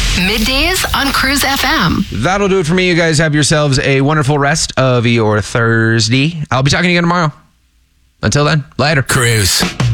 Middays on Cruise FM. That'll do it for me. You guys have yourselves a wonderful rest of your Thursday. I'll be talking to you again tomorrow. Until then, later. Cruise.